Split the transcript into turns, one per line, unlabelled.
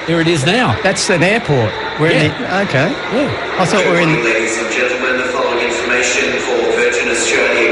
There it is now.
That's an airport. We're in the, okay.
Yeah.
I thought we were in.
Ladies and gentlemen, the following information for Virgin Australia